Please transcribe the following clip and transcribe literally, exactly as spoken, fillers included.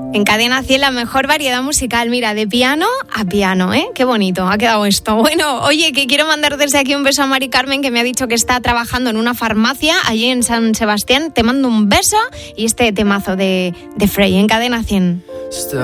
En Cadena cien, la mejor variedad musical, mira, de piano a piano, ¿eh? Qué bonito ha quedado esto. Bueno, oye, que quiero mandar desde aquí un beso a Mari Carmen, que me ha dicho que está trabajando en una farmacia allí en San Sebastián. Te mando un beso y este temazo de, de Frey en Cadena cien.